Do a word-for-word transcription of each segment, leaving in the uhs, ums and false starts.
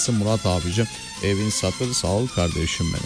gelsin Murat abicim. Evin satır, sağ ol kardeşim benim.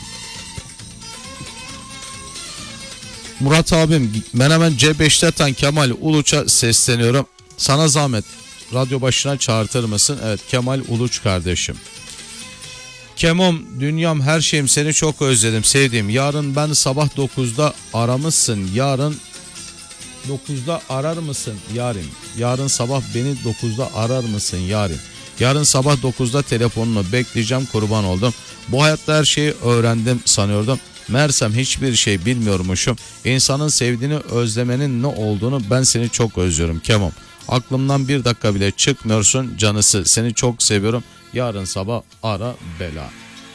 Murat abim, ben hemen C beşte yatan Kemal Uluç'a sesleniyorum. Sana zahmet radyo başına çağırtır mısın? Evet, Kemal Uluç kardeşim. Kemom, dünyam, her şeyim, seni çok özledim sevdiğim. Yarın ben sabah dokuzda aramışsın. Yarın dokuzda arar mısın yarim? Yarın sabah beni dokuzda arar mısın yarim? Yarın sabah dokuzda telefonunu bekleyeceğim, kurban oldum. Bu hayatta her şeyi öğrendim sanıyordum. Meğersem hiçbir şey bilmiyormuşum. İnsanın sevdiğini özlemenin ne olduğunu, ben seni çok özlüyorum Kemom. Aklımdan bir dakika bile çıkmıyorsun canısı. Seni çok seviyorum. Yarın sabah ara bela.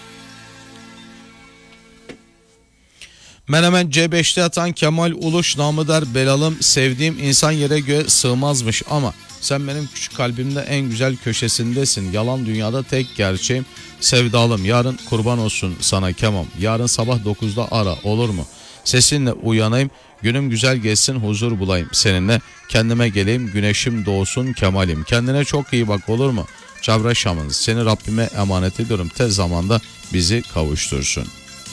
Menemen C beşte yatan Kemal Uluş, namı der belalım, sevdiğim insan yere göğe sığmazmış ama sen benim küçük kalbimde en güzel köşesindesin. Yalan dünyada tek gerçeğim, sevdalım. Yarın kurban olsun sana Kemom. Yarın sabah dokuzda ara, olur mu? Sesinle uyanayım, günüm güzel geçsin, huzur bulayım seninle. Kendime geleyim, güneşim doğsun Kemal'im. Kendine çok iyi bak, olur mu? Çavra Şam'ınız, seni Rabbime emanet ediyorum. Tez zamanda bizi kavuştursun.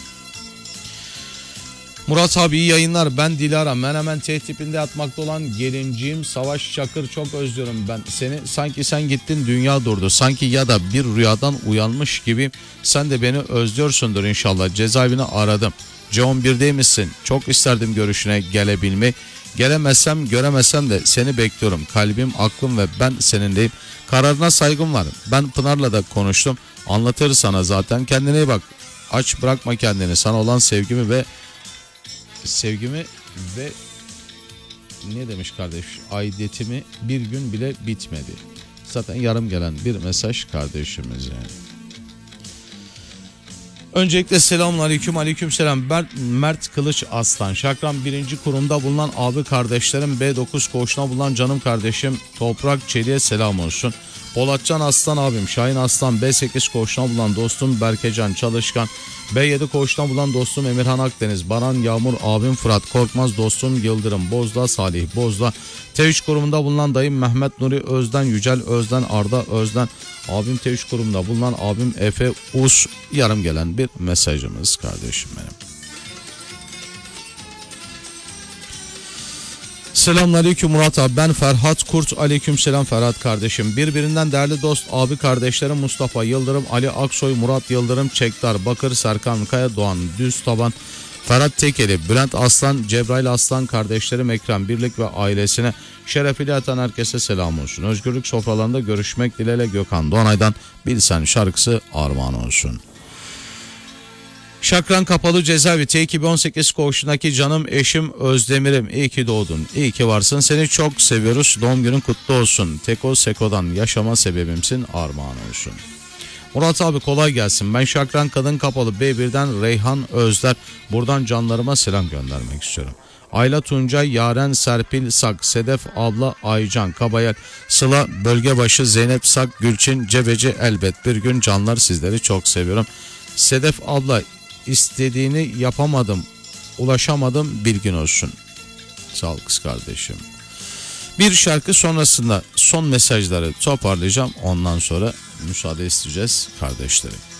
Murat abi iyi yayınlar, ben Dilara, Menemen T tipinde yatmakta olan gelinciğim Savaş Çakır, çok özlüyorum ben seni. Sanki sen gittin dünya durdu, sanki ya da bir rüyadan uyanmış gibi. Sen de beni özlüyorsundur inşallah. Cezaevini aradım, C on birdeymişsin, çok isterdim görüşüne gelebilmeyi. Gelemezsem göremezsem de seni bekliyorum. Kalbim, aklım ve ben seninleyim. Kararına saygım var. Ben Pınar'la da konuştum, anlatır sana zaten. Kendine iyi bak, aç bırakma kendini. Sana olan sevgimi ve sevgimi ve ne demiş kardeş, aidiyetimi bir gün bile bitmedi. Zaten yarım gelen bir mesaj kardeşimiz yani. Öncelikle selamun aleyküm, aleyküm selam. Mert, Mert Kılıç Aslan, Şakran birinci kurumda bulunan abi kardeşlerim, B dokuz koğuşuna bulunan canım kardeşim Toprak Çelik'e selam olsun. Polatcan Aslan abim, Şahin Aslan, B sekiz koğuşuna bulunan dostum Berkecan Çalışkan, B yedi koğuşuna bulunan dostum Emirhan Akdeniz, Baran Yağmur abim Fırat Korkmaz, dostum Yıldırım Bozda, Salih Bozda, T üç kurumunda bulunan dayım Mehmet Nuri Özden, Yücel Özden, Arda Özden, abim T üç kurumunda bulunan abim Efe Us, yarım gelen bir mesajımız kardeşim benim. Selamünaleyküm Murat abi, ben Ferhat Kurt. Aleykümselam Ferhat kardeşim. Birbirinden değerli dost abi kardeşlerim Mustafa Yıldırım, Ali Aksoy, Murat Yıldırım, Çektar Bakır, Serkan Kaya, Doğan Düz Taban, Ferhat Tekeli, Bülent Aslan, Cebrail Aslan kardeşlerim Ekrem Birlik ve ailesine, şerefiyle yatan herkese selam olsun. Özgürlük sofralarında görüşmek dileğiyle Gökhan Doğanay'dan Bilsen şarkısı armağan olsun. Şakran Kapalı Cezaevi T iki on sekiz koğuşundaki canım eşim Özdemir'im, iyi ki doğdun, iyi ki varsın, seni çok seviyoruz, doğum günün kutlu olsun. Teko Seko'dan yaşama sebebimsin, armağan olsun. Murat abi kolay gelsin, ben Şakran Kadın Kapalı B birden Reyhan Özler, buradan canlarıma selam göndermek istiyorum. Ayla Tuncay, Yaren Serpil Sak, Sedef abla Aycan Kabayel, Sıla Bölgebaşı, Zeynep Sak, Gülçin Cebeci, elbet bir gün canlar, sizleri çok seviyorum. Sedef abla, istediğini yapamadım, ulaşamadım, bilgin olsun. Sağ ol kız kardeşim. Bir şarkı sonrasında son mesajları toparlayacağım. Ondan sonra müsaade isteyeceğiz kardeşlerim.